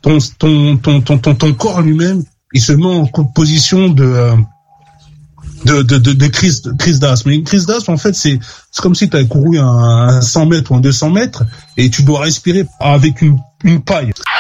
ton corps lui-même, il se met en position de crise d'asthme. Mais une crise d'asthme, en fait, c'est comme si tu avais couru un 100 mètres ou un 200 mètres et tu dois respirer avec une paille.